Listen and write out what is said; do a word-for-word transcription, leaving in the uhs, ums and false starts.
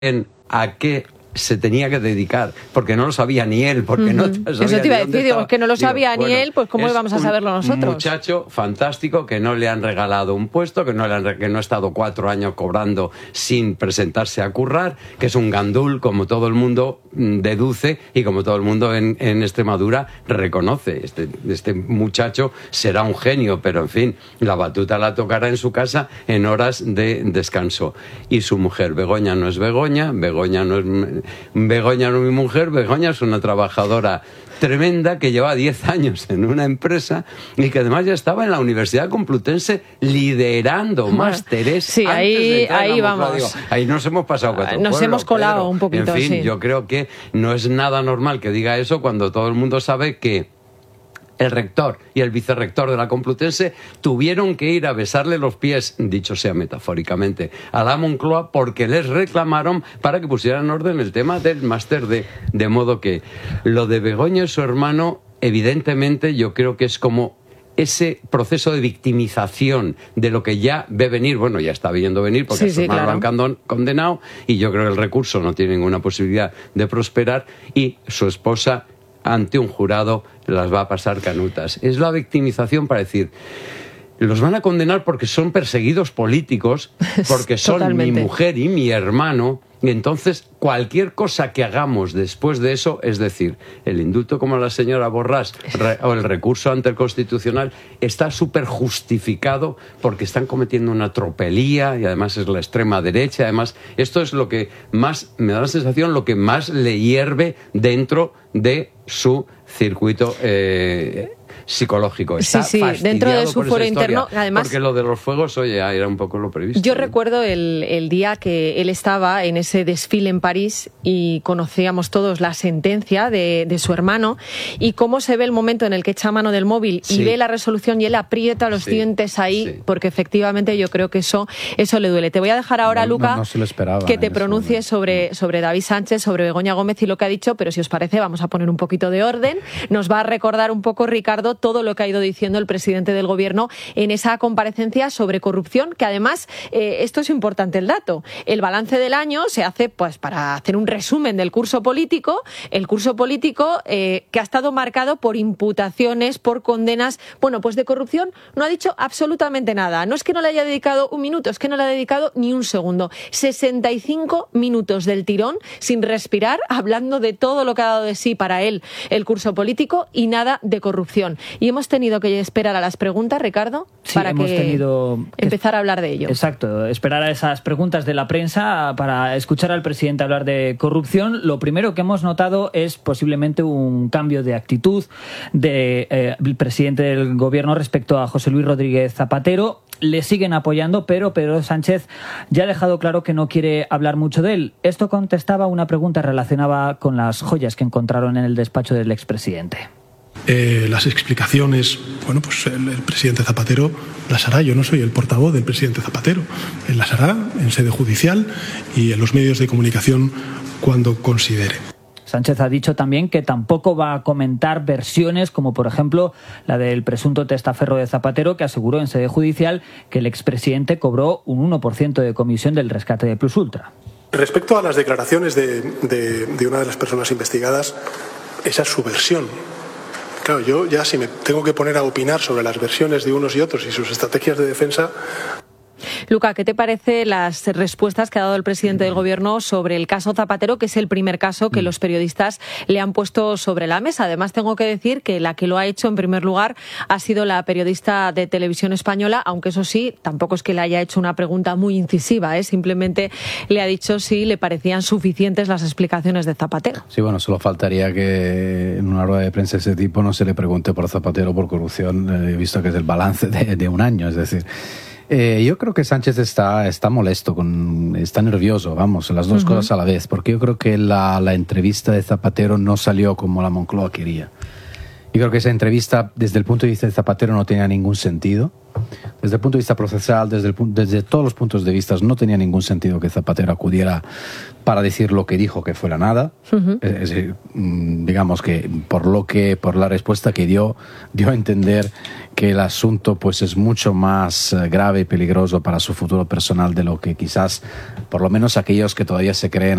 a qué se tenía que dedicar, porque no lo sabía ni él, porque uh-huh. no sabía. Eso te iba a decir, digo, es que no lo sabía digo, ni bueno, él, pues cómo íbamos a saberlo nosotros. Un muchacho fantástico que no le han regalado un puesto, que no le han, que no ha estado cuatro años cobrando sin presentarse a currar, que es un gandul, como todo el mundo deduce y como todo el mundo en, en Extremadura reconoce. Este, este muchacho será un genio, pero en fin, la batuta la tocará en su casa en horas de descanso. Y su mujer, Begoña no es Begoña, Begoña no es Begoña no es mi mujer, Begoña es una trabajadora tremenda que lleva diez años en una empresa y que además ya estaba en la Universidad Complutense liderando másteres. Sí, antes ahí, de ahí vamos. Digo, ahí nos hemos pasado cuatro Nos pueblos, hemos colado Pedro. un poquito, En fin, sí. yo creo que no es nada normal que diga eso cuando todo el mundo sabe que el rector y el vicerrector de la Complutense tuvieron que ir a besarle los pies, dicho sea metafóricamente, a la Moncloa porque les reclamaron para que pusieran en orden el tema del máster D. De modo que lo de Begoña y su hermano, evidentemente, yo creo que es como ese proceso de victimización de lo que ya ve venir, bueno, ya está viendo venir porque sí, a su sí, hermano claro. lo han condenado y yo creo que el recurso no tiene ninguna posibilidad de prosperar y su esposa ante un jurado las va a pasar canutas. Es la victimización para decir, los van a condenar porque son perseguidos políticos, porque son Totalmente. mi mujer y mi hermano, y entonces cualquier cosa que hagamos después de eso, es decir, el indulto como la señora Borràs re, o el recurso ante el Constitucional, está súper justificado porque están cometiendo una tropelía y además es la extrema derecha. Además, esto es lo que más, me da la sensación, lo que más le hierve dentro de su circuito eh, psicológico. Está sí, sí, dentro de su foro interno. Además, porque lo de los fuegos, oye, era un poco lo previsto. Yo ¿no? recuerdo el, el día que él estaba en ese desfile en París y conocíamos todos la sentencia de, de su hermano y cómo se ve el momento en el que echa mano del móvil y sí. ve la resolución y él aprieta los sí. dientes ahí, sí. porque efectivamente yo creo que eso, eso le duele. Te voy a dejar ahora, no, Luca, no, no se lo esperaba, que te pronuncies sobre, sobre David Sánchez, sobre Begoña Gómez y lo que ha dicho, pero si os parece vamos a poner un poquito de orden. Nos va a recordar un poco, Ricardo, todo lo que ha ido diciendo el presidente del Gobierno en esa comparecencia sobre corrupción, que además, eh, esto es importante el dato, el balance del año se hace pues para hacer un resumen del curso político, el curso político eh, que ha estado marcado por imputaciones, por condenas, bueno, pues de corrupción no ha dicho absolutamente nada. No es que no le haya dedicado un minuto, es que no le ha dedicado ni un segundo. sesenta y cinco minutos del tirón, sin respirar, hablando de todo lo que ha dado de sí para él el curso político y nada de corrupción. Y hemos tenido que esperar a las preguntas, Ricardo, sí, para hemos que tenido empezar a hablar de ello. Exacto, esperar a esas preguntas de la prensa para escuchar al presidente hablar de corrupción. Lo primero que hemos notado es posiblemente un cambio de actitud del de, eh, presidente del Gobierno respecto a José Luis Rodríguez Zapatero. Le siguen apoyando, pero Pedro Sánchez ya ha dejado claro que no quiere hablar mucho de él. Esto contestaba una pregunta relacionada con las joyas que encontraron en el despacho del expresidente. Eh, las explicaciones, bueno, pues el, el presidente Zapatero las hará. Yo no soy el portavoz del presidente Zapatero. Él las hará en sede judicial y en los medios de comunicación cuando considere. Sánchez ha dicho también que tampoco va a comentar versiones como, por ejemplo, la del presunto testaferro de Zapatero, que aseguró en sede judicial que el expresidente cobró un uno por ciento de comisión del rescate de Plus Ultra. Respecto a las declaraciones de, de, de una de las personas investigadas, esa es su versión. Claro, yo ya si me tengo que poner a opinar sobre las versiones de unos y otros y sus estrategias de defensa... Luca, ¿qué te parece las respuestas que ha dado el presidente del Gobierno sobre el caso Zapatero, que es el primer caso que los periodistas le han puesto sobre la mesa? Además, tengo que decir que la que lo ha hecho en primer lugar ha sido la periodista de Televisión Española, aunque eso sí, tampoco es que le haya hecho una pregunta muy incisiva, ¿eh? Simplemente le ha dicho si le parecían suficientes las explicaciones de Zapatero. Sí, bueno, solo faltaría que en una rueda de prensa de ese tipo no se le pregunte por Zapatero por corrupción, he visto que es el balance de, de un año, es decir... Eh, yo creo que Sánchez está, está molesto, con, está nervioso, vamos, las dos uh-huh. cosas a la vez, porque yo creo que la, la entrevista de Zapatero no salió como la Moncloa quería. Yo creo que esa entrevista, desde el punto de vista de Zapatero, no tenía ningún sentido. Desde el punto de vista procesal, desde, el, desde todos los puntos de vista, no tenía ningún sentido que Zapatero acudiera para decir lo que dijo, que fuera nada. Uh-huh. Es decir, digamos que por lo que, por la respuesta que dio, dio a entender que el asunto pues es mucho más grave y peligroso para su futuro personal de lo que quizás, por lo menos aquellos que todavía se creen